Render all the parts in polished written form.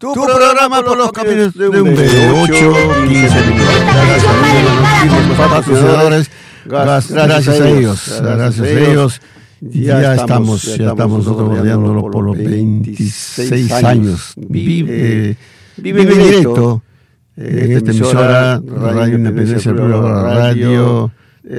Tu programa por los caminos de un B, 8, 15 minutos. Gracias a ellos. Ya estamos nosotros rodeándolo por los 26 años. Vive en directo en esta emisora, Radio Independencia, Radio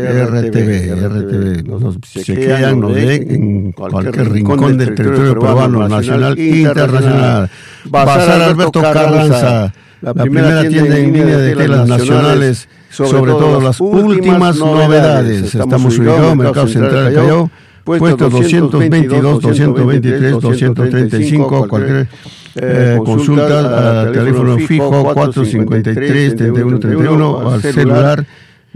RTV. Nos chequean, nos ven en cualquier rincón del territorio peruano, nacional e internacional. Bazar Alberto Carranza, la primera tienda en línea de telas nacionales, sobre todo las últimas novedades. Estamos ubicados en Mercado Central del Callao, puesto 222, 223, 235, cualquier consulta al teléfono fijo 453-3131 o al celular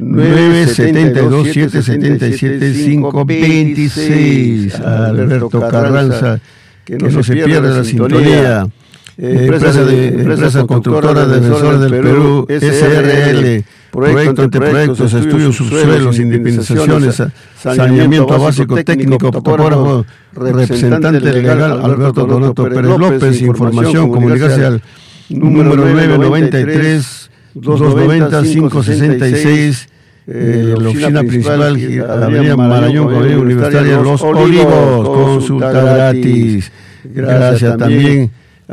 972-777-526. Alberto Carranza, que no se pierda la sintonía. Empresa constructora Defensores del Perú, SRL, proyecto ante proyectos, estudios subsuelos, indemnizaciones, saneamiento básico técnico, topógrafo, representante legal Alberto Donato Pérez López. Información, comunicarse al número 993-290-566, la oficina principal, Avenida Marañón, Avenida Universitaria Los Olivos, consulta gratis. Gracias también.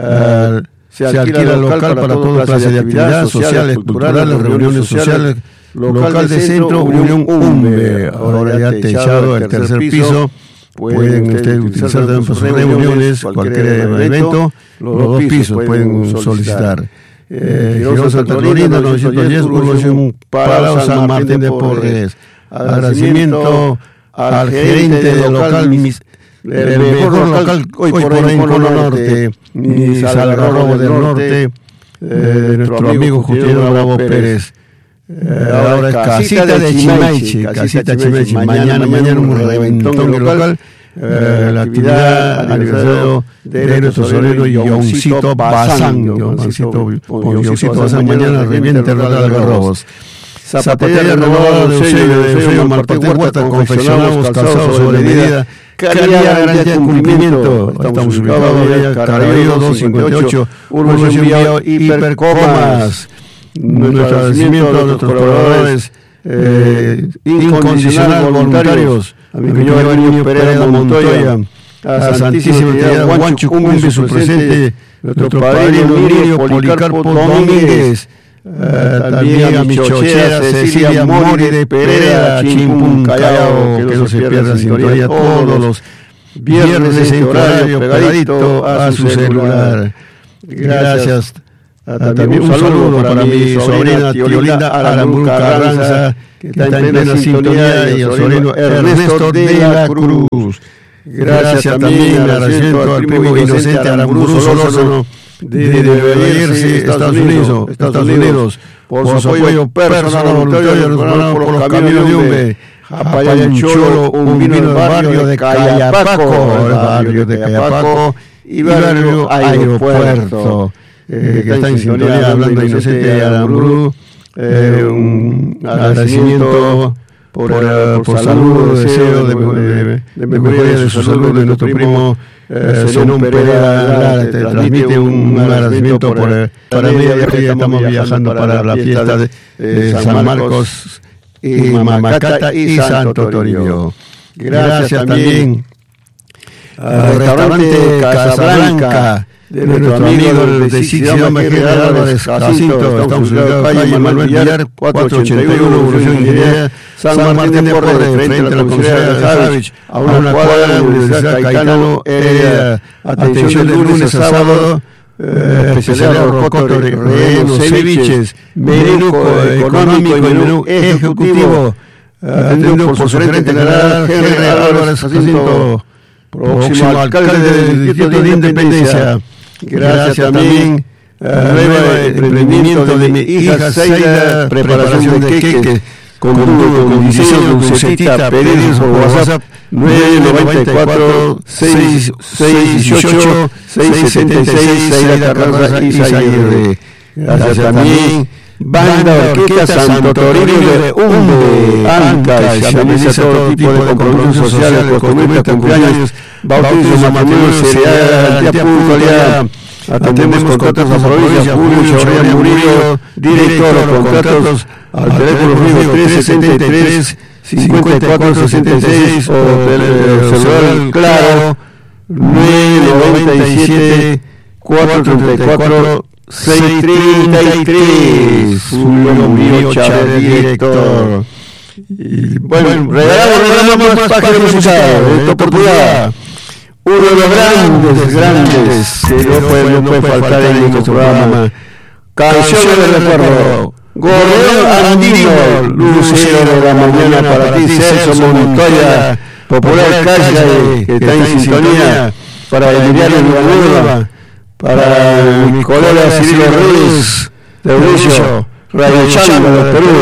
Se alquila local para toda clase de actividades sociales, culturales, reuniones sociales, local de centro, Unión UMBE, ahora ya techado el tercer piso. Pueden utilizar también para sus reuniones, cualquier evento, los dos pisos pueden solicitar. Girón Santa Florinda, 910, Urbanización Palau, San Martín de Porres. Agradecimiento al gerente del local, el mejor local hoy por hoy en Cono Norte, Salgarrobo del Norte, nuestro amigo Justino Bravo Pérez. Ahora es Casita de Chimaichi. Mañana un reventón en el local. La actividad aniversario de nuestro solero Yoncito Bazán. Yoncito Bazán, mañana reviente el radar de Robos. Zapatería renovada de Eusebio Malparte Huerta, confeccionamos calzados sobre medida, calidad, garantía de cumplimiento. Estamos ubicados en Caraballo 258, Urbanización Vía Hipercomas. Nuestro agradecimiento a nuestros colaboradores incondicional voluntarios, a mi señor Niño Pereira Montoya, a Santísima Trinidad Huancho Cumbe, su presente, nuestro padrino Lirio Policarpo Domínguez. También a mi chochera Cecilia Mori de Pereira, Chimpún Callao, que no se pierda sintonía todos los viernes en horario pegadito a su celular. Gracias. También un saludo para mi sobrina Tiolinda Aramburu Carranza, que está en plena sintonía, y el sobrino Ernesto de la Cruz. Gracias también al agradecimiento al primo Inocente Aramburu Solórzano de Nueva Jersey, Estados Unidos, por su apoyo personal voluntario por los caminos de Umbe. Japayancholo, un vino del barrio de Cayapaco, y barrio Aeropuerto, que está en sintonía, hablando de Inocente Aramburu. Un agradecimiento por salud, deseo de mejoría de su salud de nuestro primo Zenón Pereira. Te transmite un agradecimiento para mí. Ya estamos viajando para la fiesta de San Marcos y Mamacata y Santo Toribio. Gracias también al restaurante Casablanca de nuestro amigo de Siciliano Mejía Álvarez Jacinto. Estamos ubicados en calle Manuel Villar 481, Evolución Ingeniería, San Martín de Porres, frente a la comisaría de Javich, a una cuadra de la Universidad Caetano Heredia. Atención de lunes a sábado, especialidad rocoto, relleno, ceviches, menú económico y menú ejecutivo. Atendido por su gerente general, Henry Álvarez Jacinto, próximo alcalde del Distrito de Independencia. Gracias también al nuevo emprendimiento de mi hija Zaida, preparación de queques con diseño dulcetita. Pedidos por WhatsApp 994-618-676, Zaida Carranza y Zaire. Gracias también Banda Orquesta Santo Toribio de Umbe, ANCA, se ameniza todo tipo de compromisos sociales, costumbres, cumpleaños, bautizos, matrimonios, seriedad, garantía, puntualidad. Atendemos contratos a provincia, Julio Chavarría Murillo, director de contratos al teléfono fijo 373 5466 o celular claro 997 434 633. Julio Murillo Chavarría, director. Y bueno, regalamos más páginas musicales de esta oportunidad. Uno de los grandes que no puede faltar en nuestro programa. Canciones del recuerdo. Gorrión Andino, lucero de la mañana para ti, Celso Montoya, Popular Calle, que está en sintonía, para Emiliano Villanueva, para mi colega Cirilo Ruiz, de Brillo, Radio Chango de Perú,